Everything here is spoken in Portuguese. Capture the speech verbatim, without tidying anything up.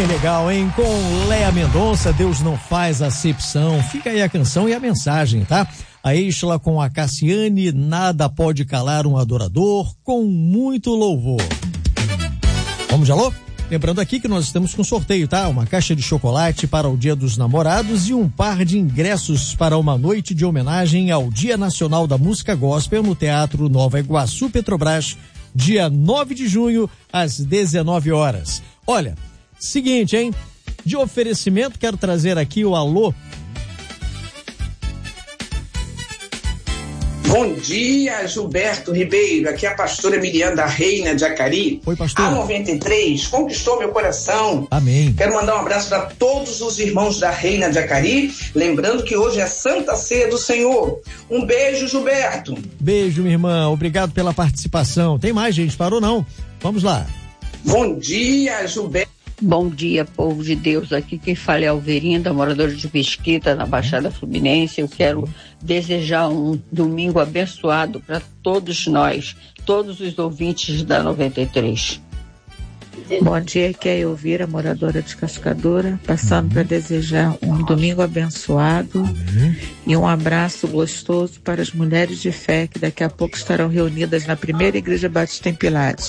legal, hein? Com Léa Mendonça, Deus não faz acepção. Fica aí a canção e a mensagem, tá? A Isla com a Cassiane, nada pode calar um adorador, com muito louvor. Vamos de alô? Lembrando aqui que nós estamos com sorteio, tá? Uma caixa de chocolate para o Dia dos Namorados e um par de ingressos para uma noite de homenagem ao Dia Nacional da Música Gospel no Teatro Nova Iguaçu Petrobras, dia nove de junho, às dezenove horas. Olha, seguinte, hein? De oferecimento, quero trazer aqui o alô. Bom dia, Gilberto Ribeiro. Aqui é a pastora Miriam da Reina de Acari. Oi, pastor. A noventa e três conquistou meu coração. Amém. Quero mandar um abraço para todos os irmãos da Reina de Acari. Lembrando que hoje é Santa Ceia do Senhor. Um beijo, Gilberto. Beijo, minha irmã. Obrigado pela participação. Tem mais, gente? Parou não? Vamos lá. Bom dia, Gilberto. Bom dia, povo de Deus. Aqui quem fala é Alverinda, moradora de Mesquita, na Baixada Fluminense. Eu quero desejar um domingo abençoado para todos nós, todos os ouvintes da noventa e três. Bom dia, aqui é a Elvira, moradora de Cascadura, passando uhum. para desejar um domingo abençoado uhum. e um abraço gostoso para as mulheres de fé que daqui a pouco estarão reunidas na primeira Igreja Batista em Pilares.